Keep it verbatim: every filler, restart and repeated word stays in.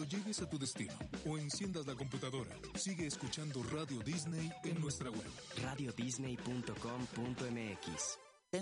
Cuando llegues a tu destino o enciendas la computadora, sigue escuchando Radio Disney en nuestra web. radio disney punto com punto m x.